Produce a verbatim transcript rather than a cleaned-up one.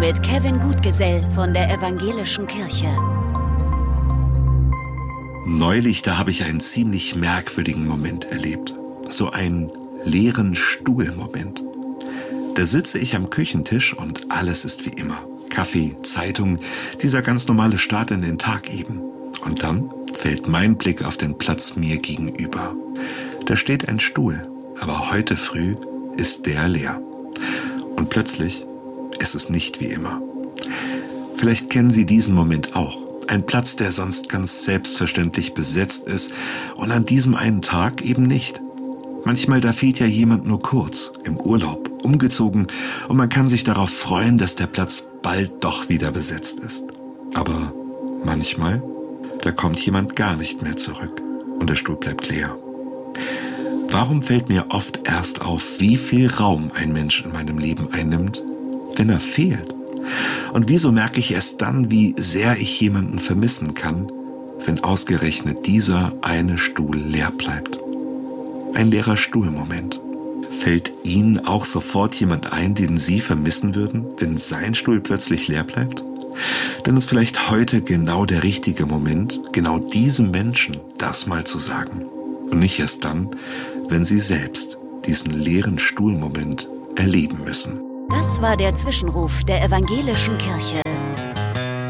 mit Kevin Gutgesell von der Evangelischen Kirche. Neulich, da habe ich einen ziemlich merkwürdigen Moment erlebt. So einen leeren Stuhl-Moment. Da sitze ich am Küchentisch und alles ist wie immer. Kaffee, Zeitung, dieser ganz normale Start in den Tag eben. Und dann fällt mein Blick auf den Platz mir gegenüber. Da steht ein Stuhl, aber heute früh ist der leer. Und plötzlich ist es nicht wie immer. Vielleicht kennen Sie diesen Moment auch. Ein Platz, der sonst ganz selbstverständlich besetzt ist und an diesem einen Tag eben nicht. Manchmal, da fehlt ja jemand nur kurz, im Urlaub, umgezogen und man kann sich darauf freuen, dass der Platz bald doch wieder besetzt ist. Aber manchmal, da kommt jemand gar nicht mehr zurück und der Stuhl bleibt leer. Warum fällt mir oft erst auf, wie viel Raum ein Mensch in meinem Leben einnimmt, wenn er fehlt? Und wieso merke ich erst dann, wie sehr ich jemanden vermissen kann, wenn ausgerechnet dieser eine Stuhl leer bleibt? Ein leerer Stuhlmoment. Fällt Ihnen auch sofort jemand ein, den Sie vermissen würden, wenn sein Stuhl plötzlich leer bleibt? Dann ist vielleicht heute genau der richtige Moment, genau diesem Menschen das mal zu sagen. Und nicht erst dann, wenn Sie selbst diesen leeren Stuhlmoment erleben müssen. Das war der Zwischenruf der Evangelischen Kirche.